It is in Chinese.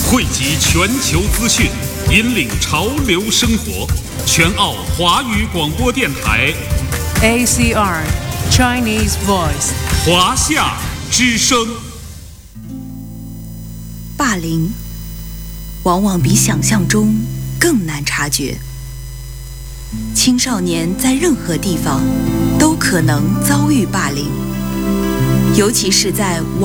汇集全球资讯，引领潮流生活。全澳华语广播电台 ACR Chinese Voice 华夏之声。 霸凌往往比想象中更难察觉。青少年在任何地方都可能遭遇霸凌，尤其是在